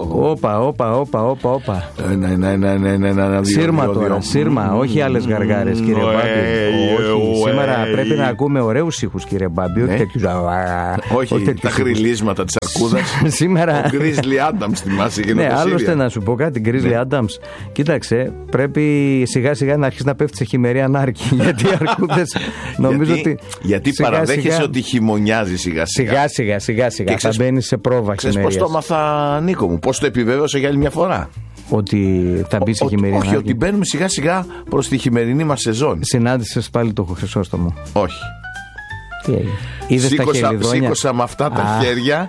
Όπα. Σύρμα τώρα, σύρμα, όχι άλλες γαργάρες, κύριε Μπάμπη. Όχι, σήμερα πρέπει να ακούμε ωραίους ήχους, κύριε Μπάμπη. Όχι τα χρυλίσματα της αρκούδας. Σήμερα. Ο Γκρίζλι Άνταμς θυμάσαι και ναι, άλλωστε να σου πω κάτι, Γκρίζλι Άνταμς. Κοίταξε, πρέπει σιγά σιγά να αρχίσει να πέφτει σε χειμερή ανάρκη. Γιατί οι αρκούδες νομίζω ότι. Γιατί παραδέχεσαι ότι χειμωνιάζει σιγά σιγά. Θα μπαίνει σε πρόβα χειμερίας. Ξέρεις πώς το έμαθα, Νίκο μου, πώς το επιβεβαίωσα για άλλη μια φορά. Ότι θα μπει σε χειμερή ανάρκη. Όχι, ότι μπαίνουμε σιγά σιγά προς τη χειμερινή μας σεζόν. Συνάντησες πάλι το Χρυσόστομο? Όχι. Τι έγινε? Σήκωσα με αυτά τα χέρια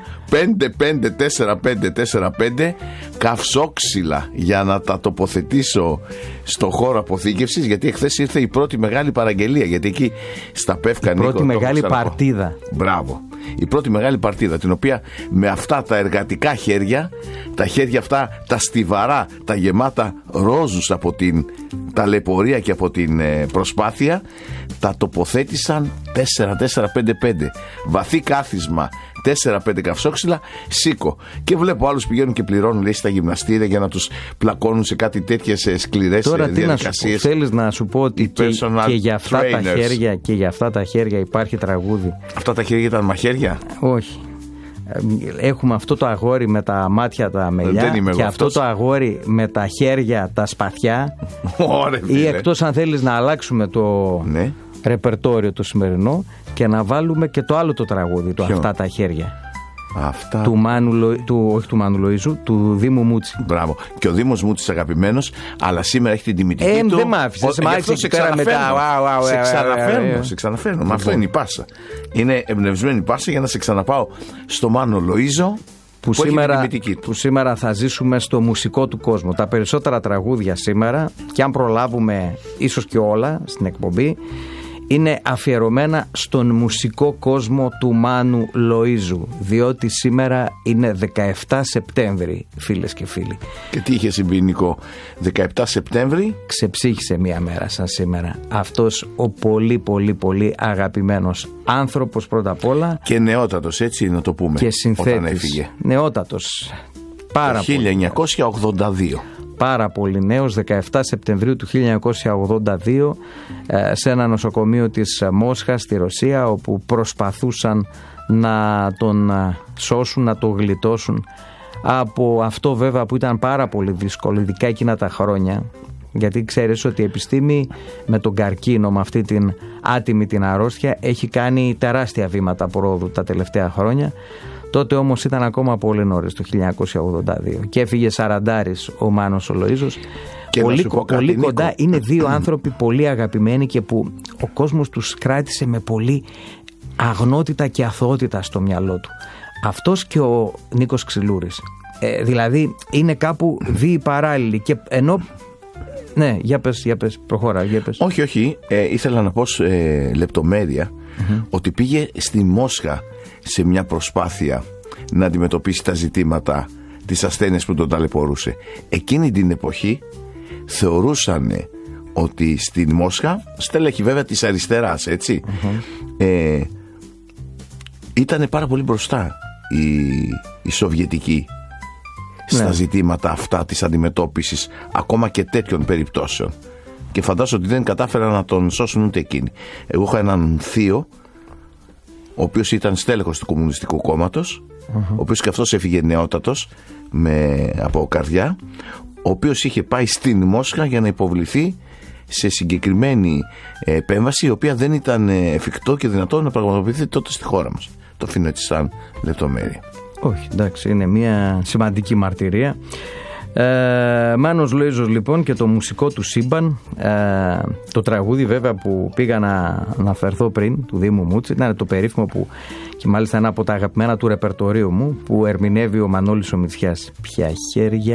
5-5-4-5-4-5 καυσόξυλα για να τα τοποθετήσω στο χώρο αποθήκευσης, γιατί εχθές ήρθε η πρώτη μεγάλη παραγγελία. Γιατί εκεί στα Πεύκα, Νίκο, πρώτη μεγάλη παρτίδα. Μπράβο. Η πρώτη μεγάλη παρτίδα, την οποία με αυτά τα εργατικά χέρια, τα χέρια αυτά τα στιβαρά, τα γεμάτα ρόζους από την ταλαιπωρία και από την προσπάθεια, τα τοποθέτησαν 4-4-5-5. Βαθύ κάθισμα, 4-5 καυσόξυλα, σήκω. Και βλέπω άλλους πηγαίνουν και πληρώνουν, λέει, στα γυμναστήρια για να τους πλακώνουν σε κάτι τέτοιες σκληρές διαδικασίες. Θέλεις να σου πω ότι και για αυτά τα χέρια, και για αυτά τα χέρια υπάρχει τραγούδι. Αυτά τα χέρια ήταν μαχαίρια? Όχι. Έχουμε αυτό το αγόρι με τα μάτια τα μελιά και αυτό το αγόρι με τα χέρια τα σπαθιά. Ή εκτός αν θέλεις να αλλάξουμε το ρεπερτόριο το σημερινό και να βάλουμε και το άλλο το τραγούδι, το αυτά τα χέρια. Αυτά. Όχι του Μάνου Λοΐζου, του Δήμου Μούτσι. Μπράβο. Και ο Δήμος Μούτσης αγαπημένος, αλλά σήμερα έχει την τιμητική του. Δεν μ' άφησες. Σε ξαναφέρνω. Μα αυτό είναι η πάσα. Είναι εμπνευσμένη πάσα για να σε ξαναπάω στο Μάνο Λοΐζο. Που σήμερα θα ζήσουμε στο μουσικό του κόσμο. Τα περισσότερα τραγούδια σήμερα, και αν προλάβουμε ίσως και όλα στην εκπομπή, είναι αφιερωμένα στον μουσικό κόσμο του Μάνου Λοΐζου, διότι σήμερα είναι 17 Σεπτέμβρη, φίλες και φίλοι. Και τι είχε συμβεί, Νικό? 17 Σεπτέμβρη ξεψύχησε μία μέρα σαν σήμερα αυτός ο πολύ πολύ πολύ αγαπημένος άνθρωπος, πρώτα απ' όλα, και νεότατος, έτσι να το πούμε, και συνθέτης, όταν έφυγε. Νεότατος, πάρα το 1982. Πάρα πολύ νέος, 17 Σεπτεμβρίου του 1982, σε ένα νοσοκομείο της Μόσχας στη Ρωσία, όπου προσπαθούσαν να τον σώσουν, να τον γλιτώσουν από αυτό βέβαια που ήταν πάρα πολύ δύσκολο, ειδικά εκείνα τα χρόνια, γιατί ξέρεις ότι η επιστήμη με τον καρκίνο, με αυτή την άτιμη την αρρώστια, έχει κάνει τεράστια βήματα προόδου τα τελευταία χρόνια. Τότε όμως ήταν ακόμα πολύ νωρίς, το 1982, και έφυγε σαραντάρης ο Μάνος ο Λοΐζος. Πολύ κοντά. Είναι δύο άνθρωποι πολύ αγαπημένοι και που ο κόσμος τους κράτησε με πολύ αγνότητα και αθωότητα στο μυαλό του. Αυτός και ο Νίκος Ξυλούρης. Δηλαδή είναι κάπου δύο παράλληλοι, και ενώ... Ναι, για πες, προχώρα, για πες. Όχι, ήθελα να πω λεπτομέρεια ότι πήγε στη Μόσχα σε μια προσπάθεια να αντιμετωπίσει τα ζητήματα της ασθένειας που τον ταλαιπωρούσε. Εκείνη την εποχή θεωρούσαν ότι στην Μόσχα, στέλεχη βέβαια της αριστεράς, έτσι, ήταν πάρα πολύ μπροστά η Σοβιετική στα ζητήματα αυτά της αντιμετώπισης ακόμα και τέτοιων περιπτώσεων, και φαντάζομαι ότι δεν κατάφεραν να τον σώσουν ούτε εκείνοι. Εγώ είχα έναν θείο, ο οποίος ήταν στέλεχος του Κομμουνιστικού Κόμματος, ο οποίος και αυτός έφυγε νεότατος από καρδιά, ο οποίος είχε πάει στην Μόσχα για να υποβληθεί σε συγκεκριμένη επέμβαση, η οποία δεν ήταν εφικτό και δυνατό να πραγματοποιηθεί τότε στη χώρα μας. Το αφήνω έτσι σαν λεπτομέρεια. Όχι, εντάξει, είναι μια σημαντική μαρτυρία. Μάνος Λοΐζος λοιπόν και το μουσικό του σύμπαν. Το τραγούδι βέβαια που πήγα να αναφερθώ πριν, του Δήμου Μούτσι, ήταν το περίφημο που, και μάλιστα ένα από τα αγαπημένα του ρεπερτορίου μου, που ερμηνεύει ο Μανώλης ο Μητσιάς. Ποια χέρια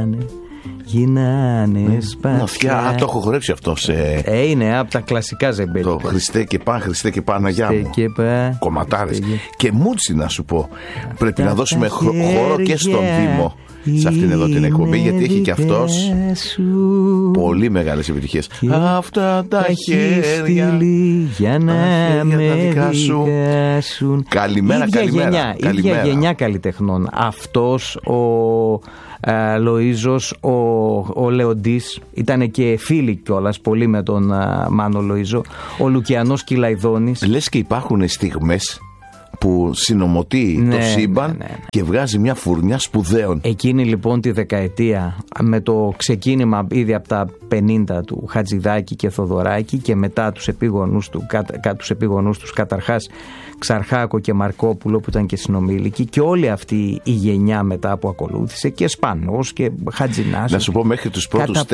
γίνανε σπαθιά. Το έχω χορέψει αυτό σε... είναι από τα κλασικά ζεμπέλικα. Το Χριστέ και Παναγιά μου. Κομματάρες. Και Μούτσι, να σου πω, πρέπει να δώσουμε χώρο και στον Δήμο σε αυτήν εδώ την εκπομπή, γιατί έχει και αυτός πολύ μεγάλες επιτυχίες. Αυτά τα χέρια για να με δικάσουν. Καλημέρα, καλημέρα. Ίδια γενιά καλλιτεχνών. Αυτός ο Λοΐζος, ο Λεοντής, ήταν και φίλοι κιόλας πολύ με τον Μάνο Λοΐζο, ο Λουκιανός Κυλαϊδόνης. Λες και υπάρχουν στιγμές που συνομωτεί το σύμπαν και βγάζει μια φουρνιά σπουδαίων. Εκείνη λοιπόν τη δεκαετία, με το ξεκίνημα ήδη από τα 50 του Χατζηδάκη και Θοδωράκη και μετά τους επίγονούς τους καταρχάς Ξαρχάκο και Μαρκόπουλο που ήταν και συνομήλικοι, και όλη αυτή η γενιά μετά που ακολούθησε, και Σπανός και Χατζηνάς. Να σου πω, μέχρι τους πρώτους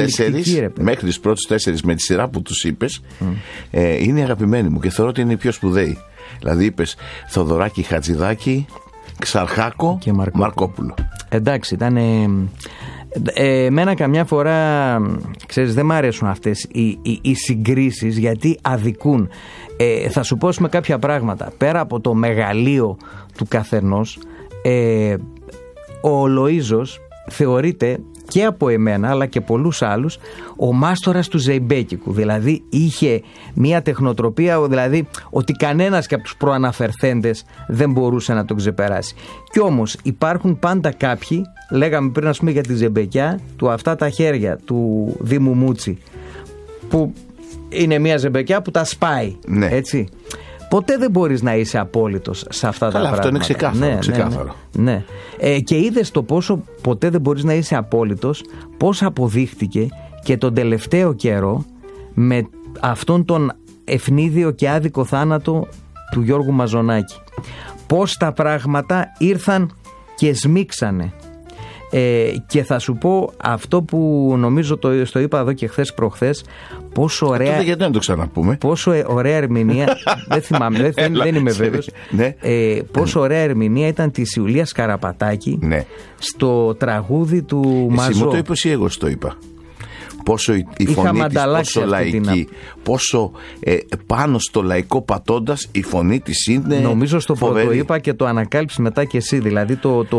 4 με τη σειρά που τους είπες, είναι αγαπημένοι μου και θεωρώ ότι είναι οι πιο σπουδαίοι. Δηλαδή είπες Θοδωράκη, Χατζηδάκη, Ξαρχάκο και Μαρκόπουλο. Εντάξει, ήταν... εμένα καμιά φορά, ξέρεις, δεν μ' αρέσουν αυτές οι συγκρίσεις, γιατί αδικούν. Θα σου πω με κάποια πράγματα. Πέρα από το μεγαλείο του καθενός, ο Λοΐζος θεωρείται και από εμένα αλλά και πολλούς άλλους ο μάστορας του ζεϊμπέκικου. Δηλαδή είχε μια τεχνοτροπία, δηλαδή ότι κανένας και από τους προαναφερθέντες δεν μπορούσε να τον ξεπεράσει. Κι όμως υπάρχουν πάντα κάποιοι, λέγαμε πριν, ας πούμε, για τη ζεμπεκιά του αυτά τα χέρια του Δήμου Μούτσι, που είναι μια ζεμπεκιά που τα σπάει, έτσι. Ποτέ δεν μπορείς να είσαι απόλυτος σε αυτά τα πράγματα. Αυτό είναι ξεκάθαρο. Ναι. Και είδες το πόσο ποτέ δεν μπορείς να είσαι απόλυτος, πώς αποδείχτηκε και τον τελευταίο καιρό με αυτόν τον ευνίδιο και άδικο θάνατο του Γιώργου Μαζονάκη. Πώς τα πράγματα ήρθαν και σμίξανε. Και θα σου πω αυτό που νομίζω το είπα εδώ και χθες προχθές, πόσο ωραία. Τότε γιατί να το ξαναπούμε. Πόσο ωραία ερμηνεία. Δεν θυμάμαι, δεν είμαι βέβαιος. Πόσο ωραία ερμηνεία ήταν τη Ιουλίας Καραπατάκη στο τραγούδι του Μαζό. Εσύ μου το είπες ή εγώ το είπα? Πόσο η φωνή της, πόσο λαϊκή, πόσο πάνω στο λαϊκό πατώντας η φωνή της είναι. Νομίζω στο πρώτο είπα και το ανακάλυψε μετά και εσύ, δηλαδή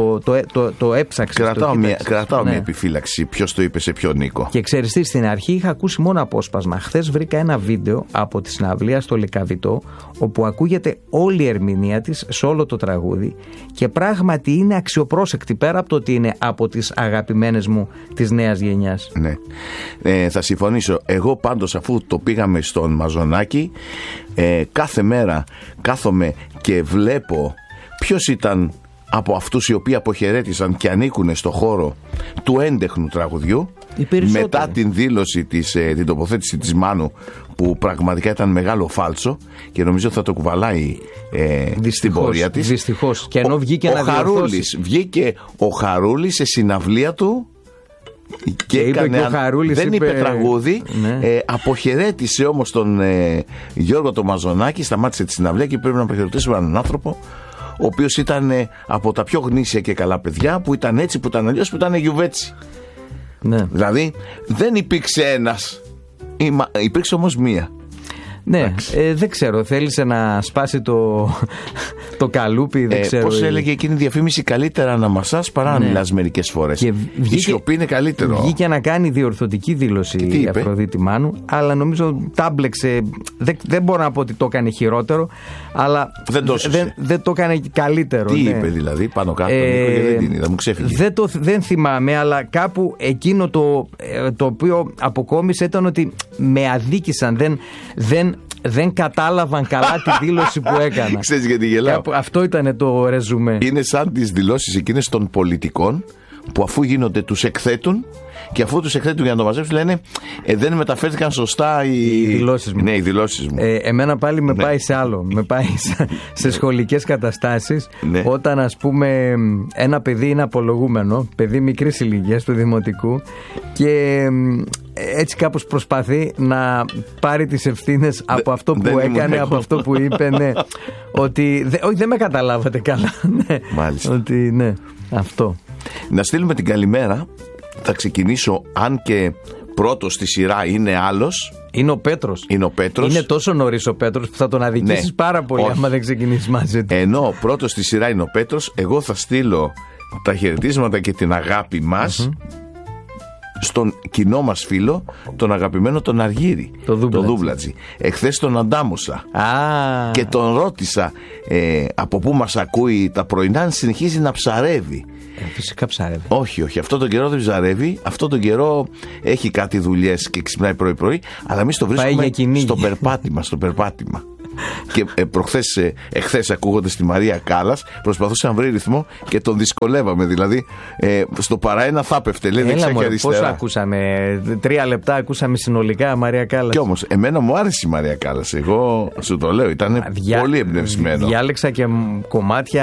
το έψαξες. Κρατάω μια επιφύλαξη, ποιος το είπε σε ποιον Νίκο. Και ξέρεις τι, στην αρχή είχα ακούσει μόνο απόσπασμα. Χθες βρήκα ένα βίντεο από τη συναυλία στο Λυκαβητό, όπου ακούγεται όλη η ερμηνεία της σε όλο το τραγούδι, και πράγματι είναι αξιοπρόσεκτη, πέρα από το ότι είναι από τις αγαπημένες μου της νέας γενιάς. Ναι. Θα συμφωνήσω. Εγώ πάντως, αφού το πήγαμε στον Μαζονάκη, κάθε μέρα κάθομαι και βλέπω ποιος ήταν από αυτούς οι οποίοι αποχαιρέτησαν και ανήκουν στο χώρο του έντεχνου τραγουδιού, μετά την δήλωση την τοποθέτηση της Μάνου, που πραγματικά ήταν μεγάλο φάλτσο και νομίζω θα το κουβαλάει στην πορεία της. Δυστυχώς. Και ενώ βγήκε βγήκε ο Χαρούλης σε συναυλία του και δεν είπε τραγούδι, αποχαιρέτησε όμως τον Γιώργο τον Μαζονάκη, σταμάτησε τη συναυλία και πρέπει να αποχαιρετήσουμε έναν άνθρωπο ο οποίος ήταν από τα πιο γνήσια και καλά παιδιά, που ήταν έτσι, που ήταν αλλιώς, που ήταν γιουβέτσι. Δηλαδή δεν υπήρξε ένας, υπήρξε όμως μία. Ναι, δεν ξέρω, θέλησε να σπάσει το καλούπι, δεν ξέρω. Πώς έλεγε εκείνη η διαφήμιση, καλύτερα να μασάς παρά να μιλάς μερικές φορές. Η σιωπή είναι καλύτερο. Βγήκε να κάνει διορθωτική δήλωση η Αφροδίτη Μάνου, αλλά νομίζω τάμπλεξε. Δεν μπορώ να πω ότι το έκανε χειρότερο, αλλά δεν το έκανε καλύτερο. Τι είπε δηλαδή πάνω κάτω, Νίκο, και δεν την είδα, μου ξέφυγε. Δεν θυμάμαι, αλλά κάπου εκείνο το οποίο αποκόμισε ήταν ότι με αδίκησαν, δεν κατάλαβαν καλά τη δήλωση που έκανα. Ξέρεις γιατί γελάω? Αυτό ήταν το ρεζουμέ. Είναι σαν τις δηλώσεις εκείνες των πολιτικών που αφού γίνονται τους εκθέτουν, και αφού τους εκθέτουν για να το μαζέψουν λένε δεν μεταφέρθηκαν σωστά οι δηλώσεις μου. Ναι, οι δηλώσεις μου. Εμένα πάλι με πάει σε άλλο. Με πάει σε σχολικές καταστάσεις, όταν ας πούμε ένα παιδί είναι απολογούμενο, παιδί μικρής ηλικίας του δημοτικού, και έτσι κάπως προσπαθεί να πάρει τις ευθύνες από αυτό που έκανε, από αυτό που είπε. Ότι όχι, δεν με καταλάβατε καλά. Μάλιστα. Ότι ναι, αυτό. Να στείλουμε την καλημέρα. Θα ξεκινήσω, αν και πρώτος στη σειρά είναι άλλος. Είναι ο Πέτρος. Είναι τόσο νωρίς ο Πέτρος που θα τον αδικήσεις πάρα πολύ άμα δεν ξεκινήσεις μαζί του. Ενώ πρώτος στη σειρά είναι ο Πέτρος, εγώ θα στείλω τα χαιρετίσματα και την αγάπη μας στον κοινό μας φίλο, τον αγαπημένο τον Αργύρη, το Δούμπλατζη. Εχθές τον αντάμωσα και τον ρώτησα από πού μας ακούει τα πρωινά, αν συνεχίζει να ψαρεύει. Φυσικά ψαρεύει. Όχι, αυτό τον καιρό δεν ψαρεύει. Αυτό τον καιρό έχει κάτι δουλειές και ξυπνάει πρωί-πρωί, αλλά εμείς το βρίσκουμε στο περπάτημα. Και εχθές ακούγοντας τη Μαρία Κάλλας, προσπαθούσε να βρει ρυθμό και τον δυσκολεύαμε. Δηλαδή, στο παρά-ένα θα πέφτε, λέει δεξιά και αριστερά. Πόσο ακούσαμε, 3 λεπτά ακούσαμε συνολικά Μαρία Κάλλας. Κι όμως, εμένα μου άρεσε η Μαρία Κάλλας. Εγώ σου το λέω, ήταν πολύ εμπνευσμένο. Διάλεξα και κομμάτια.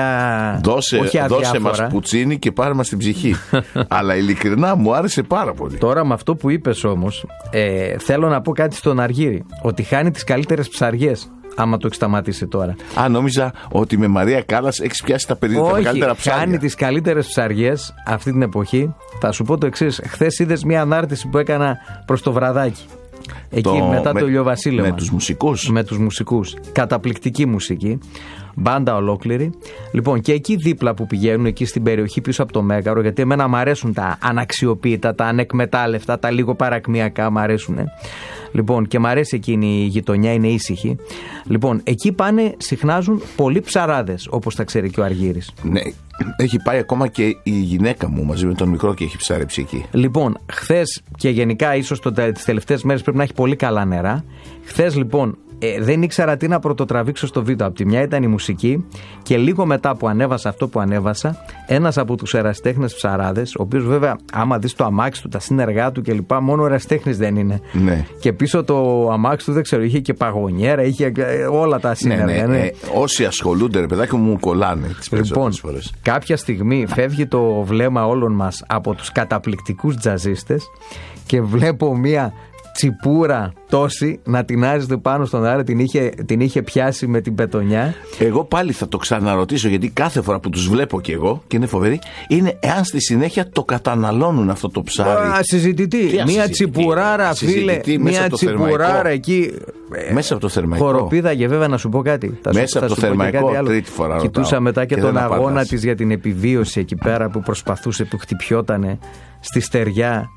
Δώσε μας πουτσίνι και πάρε μας την ψυχή. Αλλά ειλικρινά μου άρεσε πάρα πολύ. Τώρα με αυτό που είπες όμως, θέλω να πω κάτι στον Αργύρη. Ότι χάνει τις καλύτερες ψαριές. Άμα το έχει σταματήσει τώρα. Νόμιζα ότι με Μαρία Κάλλας έχεις πιάσει τα καλύτερα ψάρια. Κάνει τις καλύτερες ψαριές αυτή την εποχή. Θα σου πω το εξής. Χθες είδες μια ανάρτηση που έκανα προς το βραδάκι. Εκεί μετά το ηλιοβασίλεμα. Με τους μουσικούς. Καταπληκτική μουσική. Μπάντα ολόκληρη. Λοιπόν, και εκεί δίπλα που πηγαίνουν, εκεί στην περιοχή πίσω από το Μέγαρο, γιατί εμένα μου αρέσουν τα αναξιοποίητα, τα ανεκμετάλλευτα, τα λίγο παρακμιακά μου αρέσουν. Λοιπόν, και μου αρέσει εκείνη η γειτονιά, είναι ήσυχη. Λοιπόν, εκεί συχνάζουν πολλοί ψαράδες, όπως τα ξέρει και ο Αργύρης. Ναι, έχει πάει ακόμα και η γυναίκα μου μαζί με τον μικρό και έχει ψαρέψει εκεί. Λοιπόν, χθες και γενικά ίσως τις τελευταίες μέρες πρέπει να έχει πολύ καλά νερά. Χθες λοιπόν δεν ήξερα τι να πρωτοτραβήξω στο βίντεο. Από τη μια ήταν η μουσική και λίγο μετά που ανέβασα αυτό που ανέβασα, ένας από τους ερασιτέχνες ψαράδες, ο οποίος βέβαια άμα δεις το αμάξι του, τα σύνεργά του κλπ, μόνο ερασιτέχνης δεν είναι. Ναι. Και πίσω το αμάξι του δεν ξέρω, είχε και παγωνιέρα, είχε όλα τα σύνεργα. Ναι. Όσοι ασχολούνται, ρε παιδάκι μου, κολλάνε τις περισσότερες φορές. Κάποια στιγμή φεύγει το βλέμμα όλων μας από τους καταπληκτικούς τζαζίστες και βλέπω μία τσιπούρα τόση να τεινάζεται πάνω στον αέρα, την είχε πιάσει με την πετονιά. Εγώ πάλι θα το ξαναρωτήσω, γιατί κάθε φορά που τους βλέπω κι εγώ, και είναι φοβερή, είναι εάν στη συνέχεια το καταναλώνουν αυτό το ψάρι. Συζητητή. Μια τσιπουράρα, φίλε. Μια τσιπουράρα εκεί. Μέσα από το θερμαϊκό. Χοροπήδαγε, βέβαια, να σου πω κάτι. Μέσα από το θερμαϊκό, τρίτη φορά. Κοιτούσα μετά και τον αγώνα της για την επιβίωση εκεί πέρα που προσπαθούσε, που χτυπιότανε στη στεριά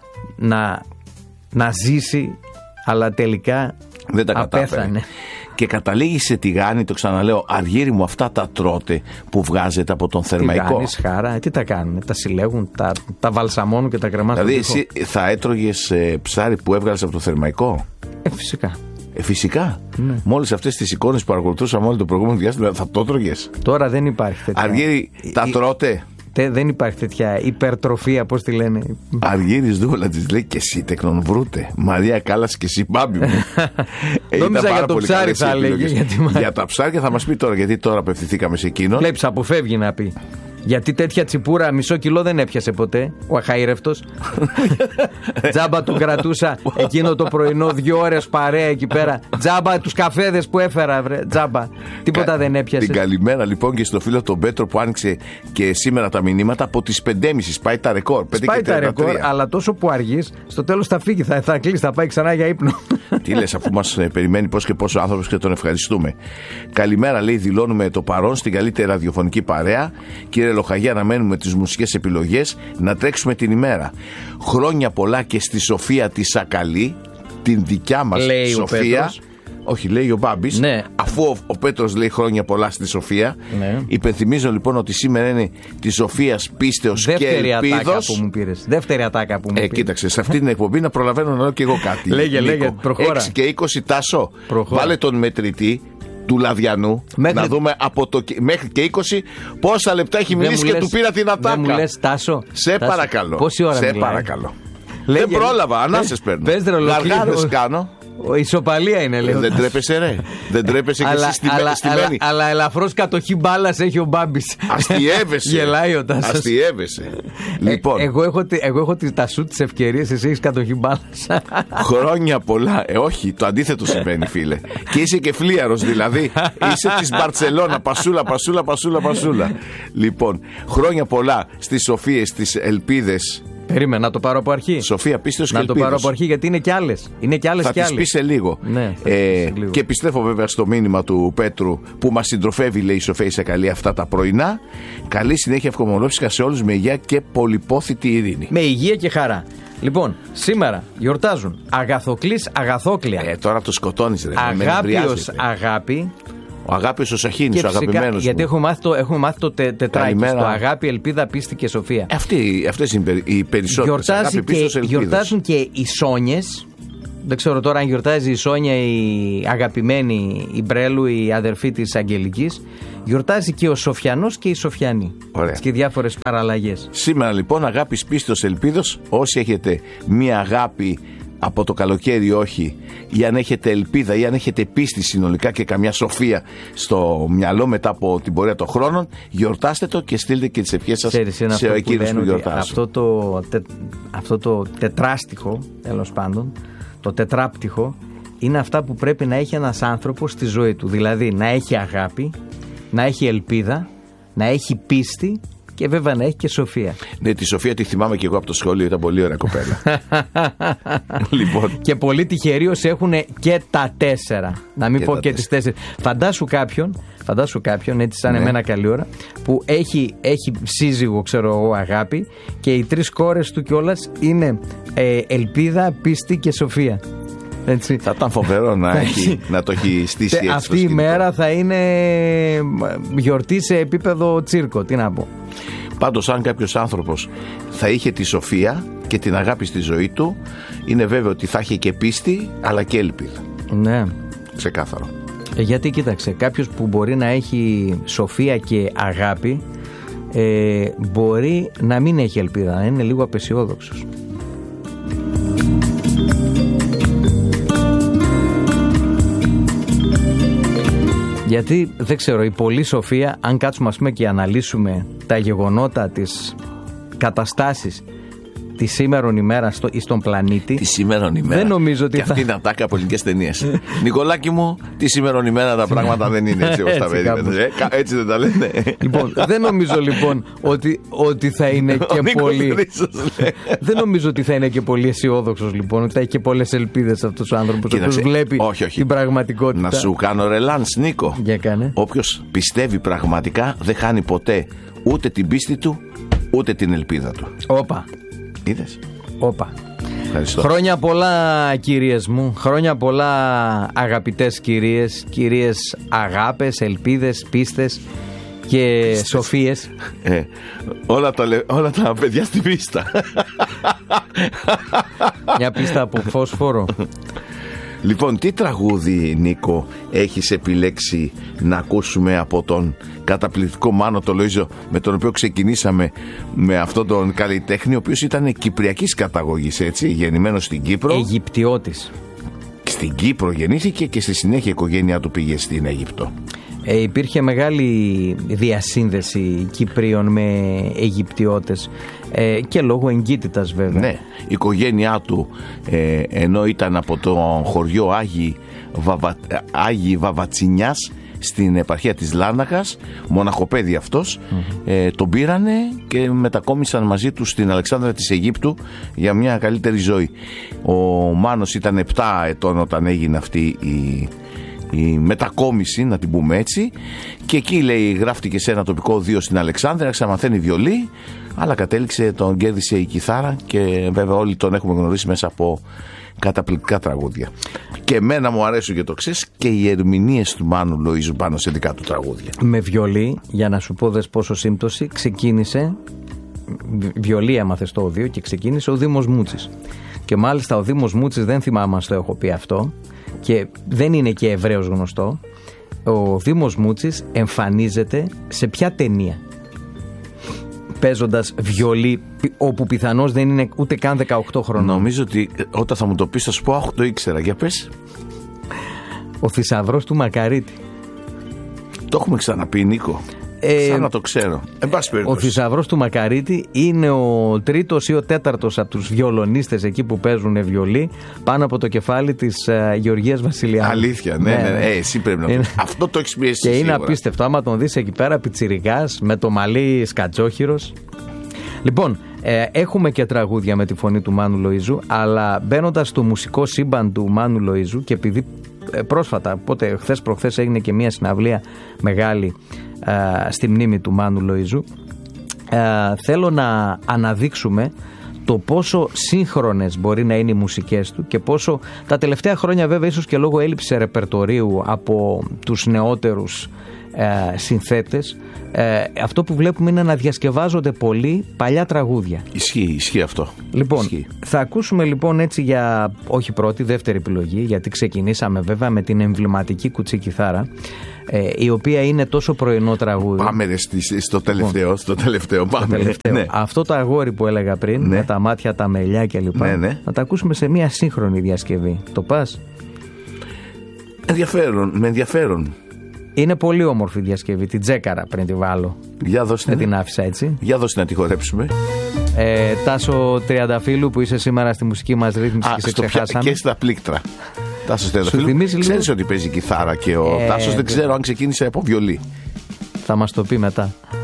να ζήσει, αλλά τελικά δεν τα απέθανε. Και καταλήγει σε τηγάνι, το ξαναλέω, Αργύρη μου, αυτά τα τρώτε που βγάζετε από τον θερμαϊκό. Τηγάνι, χάρα, τι τα κάνουν, τα συλλέγουν, τα βαλσαμώνουν και τα κρεμάσουν. Δηλαδή εσύ θα έτρωγες ψάρι που έβγαλες από το θερμαϊκό? Φυσικά. Φυσικά. Ναι. Με όλες αυτές τις εικόνες που παρακολουθούσαμε όλο το προηγούμενο διάστημα, θα το έτρωγες? Τώρα δεν υπάρχει τέτοια. Αργύρη, τα τρώτε? Δεν υπάρχει τέτοια υπερτροφία, πώς τη λένε. Αργύρης Δούβλατζης λέει και εσύ τεκνονβρούτε. Μαρία Κάλλας και εσύ μπάμπι μου. Νόμιζα για το ψάρι θα έλεγε. Για τα ψάρια θα μας πει τώρα, γιατί τώρα απευθυνθήκαμε σε εκείνον. Βλέπεις, αποφεύγει να πει. Γιατί τέτοια τσιπούρα μισό κιλό δεν έπιασε ποτέ ο αχαήρευτος. Τζάμπα του κρατούσα εκείνο το πρωινό 2 ώρες παρέα εκεί πέρα. Τζάμπα τους καφέδες που έφερα, βρε. Τζάμπα. Τίποτα δεν έπιασε. Την καλημέρα λοιπόν και στο φίλο τον Πέτρο που άνοιξε και σήμερα τα μηνύματα. Από τις 5.30 σπάει τα ρεκόρ. Σπάει τα ρεκόρ, αλλά τόσο που αργείς, στο τέλος θα φύγει, θα κλείσει, θα πάει ξανά για ύπνο. Τι λες, αφού μας περιμένει πώς και πόσο άνθρωπος και τον ευχαριστούμε. Καλημέρα, λέει, δηλώνουμε το παρόν στην καλύτερη ραδιοφωνική παρέα. Κύριε Λοχαγιά, αναμένουμε τις μουσικές επιλογές να τρέξουμε την ημέρα. Χρόνια πολλά και στη Σοφία τη Σακαλή, την δικιά μας λέει Σοφία. Όχι, λέει ο Μπάμπης. Ναι. Αφού ο Πέτρος λέει χρόνια πολλά στη Σοφία. Ναι. Υπενθυμίζω λοιπόν ότι σήμερα είναι τη Σοφίας πίστεως και ελπίδος. Δεύτερη ατάκα που μου πήρες. Κοίταξε, σε αυτή την εκπομπή να προλαβαίνω να λέω και εγώ κάτι. Λέγε, προχώρα. 6 και 20 Τάσο. Βάλε τον μετρητή του Λαδιανού να δούμε μέχρι και 20 πόσα λεπτά έχει μιλήσει και του πήρα την ατάκα. Δεν μου λες, Τάσο. Σε παρακαλώ. Πόση ώρα σε μιλάει? παρακαλώ. Δεν πρόλαβα, ανάσες παίρνω. Γαργάρες κάνω. Ισοπαλία είναι, λέω. Δεν τρέπεσαι, ρε. Δεν τρέπεσαι και εσύ στημένη. Αλλά ελαφρώς κατοχή μπάλας έχει ο Μπάμπης. Αστιεύεσαι. Γελάει ο Τάσος. Αστιεύεσαι. Λοιπόν. Εγώ έχω τα σου τις ευκαιρίες, εσύ έχεις κατοχή μπάλας. Χρόνια πολλά. Όχι, το αντίθετο συμβαίνει, φίλε. Και είσαι και φλίαρος, δηλαδή. Είσαι της Μπαρτσελώνα. Πασούλα. Λοιπόν, χρόνια πολλά στις Σοφίες, στις ελπίδες Περίμενα να το πάρω από αρχή. Σοφία, πίστεως και να ελπίδος. το πάρω από αρχή, γιατί είναι και άλλες. Θα τις πει σε λίγο. Ναι, λίγο. Και επιστρέφω βέβαια στο μήνυμα του Πέτρου που μας συντροφεύει, λέει η Σοφία, σε καλή αυτά τα πρωινά. Καλή συνέχεια, ευχομολόφισκα σε όλους, με υγεία και πολυπόθητη ειρήνη. Με υγεία και χαρά. Λοιπόν, σήμερα γιορτάζουν Αγαθοκλής Αγαθόκλια. Τώρα το σκοτώνεις, ρε. Αγάπιος Αγάπη. Ο Αγάπης ο Σαχίνης, ο αγαπημένος. Γιατί μου. έχουμε μάθει το τετράκι στο Αγάπη, Ελπίδα, Πίστη και Σοφία. Αυτές είναι οι περισσότερες. Γιορτάζουν και οι Σόνιες. Δεν ξέρω τώρα αν γιορτάζει η Σόνια, η αγαπημένη, η Μπρέλου, η αδερφή της Αγγελικής. Γιορτάζει και ο Σοφιανός και η Σοφιανή. Ωραία. Και διάφορες παραλλαγές. Σήμερα λοιπόν, αγάπης, πίστος, ελπίδος. Όσοι έχετε μία αγάπη από το καλοκαίρι, όχι, ή αν έχετε ελπίδα ή αν έχετε πίστη συνολικά και καμιά σοφία στο μυαλό μετά από την πορεία των χρόνων, γιορτάστε το και στείλτε και τις ευχές σας σε εκείνους που γιορτάζουν. Αυτό το τετράστιχο, τέλος πάντων, το τετράπτυχο, είναι αυτά που πρέπει να έχει ένας άνθρωπος στη ζωή του. Δηλαδή να έχει αγάπη, να έχει ελπίδα, να έχει πίστη και βέβαια να έχει και σοφία. Ναι, τη Σοφία τη θυμάμαι και εγώ από το σχολείο, ήταν πολύ ωραία κοπέλα. Λοιπόν. Και πολύ τυχεροί όσοι έχουν και τα 4. Να μην πω και τις 4. Φαντάσου κάποιον, έτσι σαν εμένα καλή ώρα, που έχει σύζυγο, ξέρω εγώ, αγάπη, και οι 3 κόρες του κιόλας είναι ελπίδα, πίστη και σοφία. Έτσι. Θα ήταν φοβερό να το έχει στήσει έτσι. Αυτή η μέρα θα είναι γιορτή σε επίπεδο τσίρκο, τι να πω. Πάντως, αν κάποιος άνθρωπος θα είχε τη σοφία και την αγάπη στη ζωή του, είναι βέβαιο ότι θα είχε και πίστη αλλά και ελπίδα. Ναι. Ξεκάθαρο. Γιατί κοίταξε, κάποιος που μπορεί να έχει σοφία και αγάπη μπορεί να μην έχει ελπίδα, να είναι λίγο απεσιόδοξος. Γιατί δεν ξέρω, η πολλή σοφία, αν κάτσουμε ας πούμε και αναλύσουμε τα γεγονότα, τις καταστάσεις τη σήμερον ημέρα στον πλανήτη. Τη σήμερον ημέρα. Δεν νομίζω ότι και αυτή είναι ατάκα από ελληνικές ταινίες. Νικολάκη μου, τη σήμερον ημέρα τα πράγματα δεν είναι έτσι όπως τα περίμενες. Έτσι δεν τα λένε. Λοιπόν, δεν νομίζω λοιπόν ότι θα είναι και πολύ. Δεν νομίζω ότι θα είναι και πολύ αισιόδοξος λοιπόν. Ότι θα έχει και πολλές ελπίδες αυτός ο άνθρωπος. Οποίος βλέπει την πραγματικότητα. Να σου κάνω ρελάνς, Νίκο. Για κάνε. Όποιος πιστεύει πραγματικά δεν χάνει ποτέ ούτε την πίστη του ούτε την ελπίδα του. Όπα. Είδες. Όπα. Ευχαριστώ. Χρόνια πολλά κυρίες μου. Χρόνια πολλά αγαπητές κυρίες. Κυρίες αγάπες, ελπίδες, πίστες και σοφίες. Όλα τα παιδιά στη πίστα. Μια πίστα από φόσφορο. Λοιπόν, τι τραγούδι, Νίκο, έχεις επιλέξει να ακούσουμε από τον καταπληκτικό Μάνο το Λοΐζο, με τον οποίο ξεκινήσαμε με αυτόν τον καλλιτέχνη, ο οποίος ήταν κυπριακής καταγωγής, έτσι, γεννημένος στην Κύπρο. Αιγυπτιώτης. Στην Κύπρο γεννήθηκε και στη συνέχεια η οικογένειά του πήγε στην Αίγυπτο. Υπήρχε μεγάλη διασύνδεση Κυπρίων με Αιγυπτιώτες και λόγω εγκύτητας βέβαια. Ναι, η οικογένειά του ενώ ήταν από το χωριό Άγιοι Βαβατσινιάς στην επαρχία της Λάρνακας, μοναχοπέδι αυτός, τον πήρανε και μετακόμισαν μαζί του στην Αλεξάνδρεια της Αιγύπτου για μια καλύτερη ζωή. Ο Μάνος ήταν 7 ετών όταν έγινε αυτή η μετακόμιση, να την πούμε έτσι, και εκεί, λέει, γράφτηκε σε ένα τοπικό οδείο στην Αλεξάνδρεια, ξαναμαθαίνει βιολί, αλλά κατέληξε, τον κέρδισε η κιθάρα και βέβαια όλοι τον έχουμε γνωρίσει μέσα από καταπληκτικά τραγούδια. Και εμένα μου αρέσουν, και το ξέρεις, και οι ερμηνείες του Μάνου Λοΐζου πάνω σε δικά του τραγούδια. Με βιολί, για να σου πω δες πόσο σύμπτωση, ξεκίνησε, βιολί έμαθε στο οδείο και ξεκίνησε ο Δήμος Μούτσης. Και μάλιστα ο Δήμος Μούτσης, δεν θυμάμαι αν το έχω πει αυτό, και δεν είναι και ευρέως γνωστό, ο Δήμος Μούτσης εμφανίζεται σε ποια ταινία? Παίζοντας βιολί, όπου πιθανώς δεν είναι ούτε καν 18 χρονών. Νομίζω ότι όταν θα μου το πεις θα σου πω, αχ, το ήξερα, για πες. Ο Θησαυρός του Μακαρίτη. Το έχουμε ξαναπεί, Νίκο. Σαν να το ξέρω. Ο Θησαυρός του Μακαρίτη είναι ο τρίτος ή ο τέταρτος από τους βιολονίστες εκεί που παίζουν βιολί πάνω από το κεφάλι της Γεωργίας Βασιλιάδου. Αλήθεια, ναι. Εσύ πρέπει να πεις. Αυτό το έχεις πει εσύ. Και είναι σίγουρα απίστευτο. Άμα τον δεις εκεί πέρα πιτσιρικάς με το μαλλί σκατζόχυρος. Λοιπόν, Έχουμε και τραγούδια με τη φωνή του Μάνου Λοΐζου, αλλά μπαίνοντας στο μουσικό σύμπαν του Μάνου Λοΐζου, και επειδή πρόσφατα, χθες προχθές έγινε και μια συναυλία μεγάλη στη μνήμη του Μάνου Λοΐζου, θέλω να αναδείξουμε το πόσο σύγχρονες μπορεί να είναι οι μουσικές του και πόσο τα τελευταία χρόνια, βέβαια ίσως και λόγω έλλειψης ρεπερτορίου από τους νεότερους συνθέτες, αυτό που βλέπουμε είναι να διασκευάζονται πολύ παλιά τραγούδια. Ισχύει αυτό. Λοιπόν, ισχύει. Θα ακούσουμε λοιπόν έτσι για όχι πρώτη, δεύτερη επιλογή, γιατί ξεκινήσαμε βέβαια με την εμβληματική Κουτσή Κιθάρα, η οποία είναι τόσο πρωινό τραγούδι. Πάμε στο τελευταίο. Πάμε. Ναι. Αυτό το αγόρι που έλεγα πριν, ναι, με τα μάτια, τα μελιά κλπ. Ναι. Να τα ακούσουμε σε μια σύγχρονη διασκευή. Το πας? Με ενδιαφέρον. Είναι πολύ όμορφη διασκευή. Την τσέκαρα πριν τη βάλω. Για δώστε. Δεν την άφησα έτσι. Για δώστε να τη χορέψουμε. Τάσο Τριανταφύλου, που είσαι σήμερα στη μουσική μας ρύθμιση και σε ξεχάσαμε. Και στα πλήκτρα. Τάσος Τριανταφύλου. Ξέρεις λίγο ότι παίζει κιθάρα και ο Τάσος δεν ξέρω αν ξεκίνησε από βιολί. Θα μας το πει μετά.